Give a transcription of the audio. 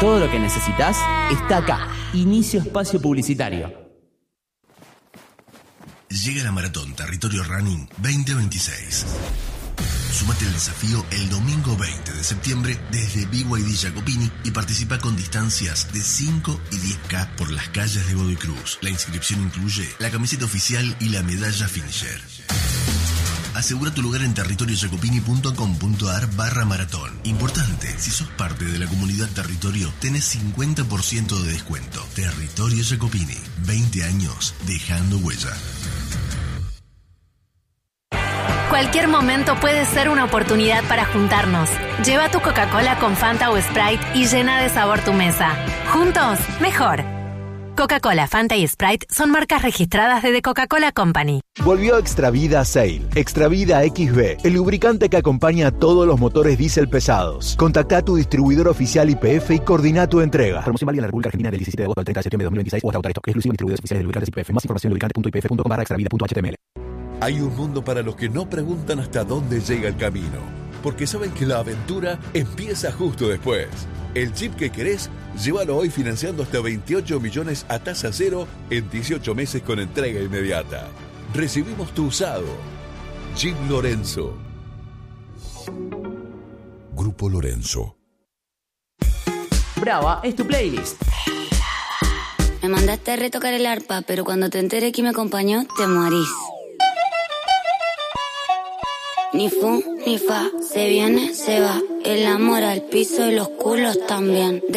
Todo lo que necesitas está acá. Inicio espacio publicitario. Llega la Maratón Territorio Running 2026. Súmate al desafío el domingo 20 de septiembre desde BYD Jacopini y participa con distancias de 5 y 10K por las calles de Godoy Cruz. La inscripción incluye la camiseta oficial y la medalla finisher. Asegura tu lugar en territoriojacopini.com.ar/maratón. Importante, si sos parte de la comunidad Territorio, tenés 50% de descuento. Territorio Jacopini, 20 años dejando huella. Cualquier momento puede ser una oportunidad para juntarnos. Lleva tu Coca-Cola con Fanta o Sprite y llena de sabor tu mesa. Juntos, mejor. Coca-Cola, Fanta y Sprite son marcas registradas de The Coca-Cola Company. Volvió Extravida Sail. Extravida XB, el lubricante que acompaña a todos los motores diésel pesados. Contacta a tu distribuidor oficial YPF y coordina tu entrega. Promoción válida en la República Argentina del 17 de agosto al 30 de septiembre de 2026 o hasta AutoStock. Exclusivo en distribuidores oficiales de lubricantes YPF. Más información en lubricante.ipf.com/extravida.html. Hay un mundo para los que no preguntan hasta dónde llega el camino, porque saben que la aventura empieza justo después. El Jeep que querés, llévalo hoy financiando hasta 28 millones a tasa cero en 18 meses con entrega inmediata. Recibimos tu usado. Jeep Lorenzo. Grupo Lorenzo. Brava es tu playlist. Me mandaste a retocar el arpa, pero cuando te enteré que me acompañó, te morís. Ni fu, ni fa, se viene, se va. El amor al piso y los culos también.